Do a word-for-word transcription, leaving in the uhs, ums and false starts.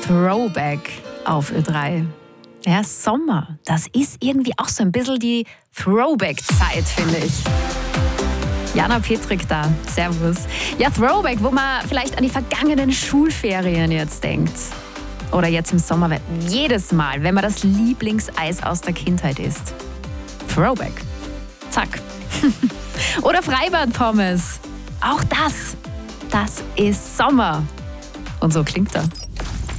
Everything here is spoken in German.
Throwback auf Ö drei. Ja, Sommer, das ist irgendwie auch so ein bisschen die Throwback-Zeit, finde ich. Jana Petrik da, servus. Ja, Throwback, wo man vielleicht an die vergangenen Schulferien jetzt denkt. Oder jetzt im Sommer, jedes Mal, wenn man das Lieblingseis aus der Kindheit isst. Throwback. Zack. Oder Freibad-Pommes. Auch das, das ist Sommer. Und so klingt er.